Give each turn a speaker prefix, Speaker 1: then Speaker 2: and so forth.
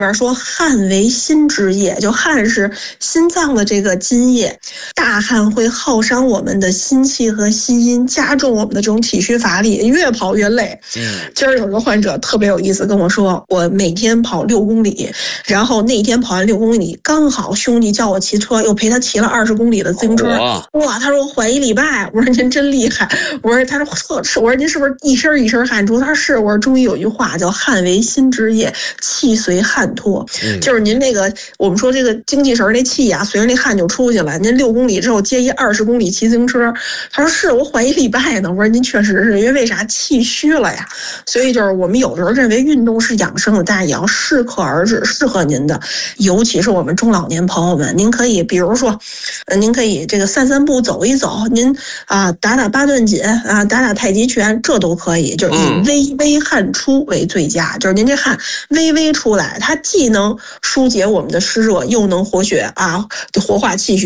Speaker 1: 边说汗为心之液，就汗是心脏的这个津液，大汗会耗伤我们的心气和心阴，加重我们的这种体虚乏力，越跑越累。今儿有个患者特别有意思跟我说，我每天跑6公里，然后那天跑完6公里，刚好兄弟叫我骑车，又陪他骑了20公里的自行车。哇，他说我缓1礼拜，我说您真厉害。我说他说我说您是不是一身一身汗出？他说是。我说终于有句话叫汗为心之液，气随汗脱。就是您那个我们说这个精气神那气啊，随着那汗就出去了。您6公里之后接一20公里骑自行车，他说是我缓1礼拜呢。我说您确实是，因为为啥气虚了呀？所以就是我们有的时候认为运动是养生的，但也要适可而止，适合您的。尤其是我们中老年朋友们，您可以比如说，您可以这个散散步、走一走，您打打8段锦啊，打打太极拳，这都可以。就是以微汗出为最佳，就是您这汗微微出来，它既能疏解我们的湿热，又能活血啊，活化气血。